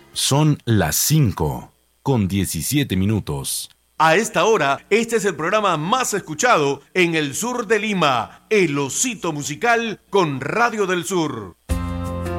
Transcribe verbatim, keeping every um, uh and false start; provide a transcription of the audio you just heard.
Son las cinco con diecisiete minutos. A esta hora, este es el programa más escuchado en el sur de Lima, El Osito Musical con Radio del Sur.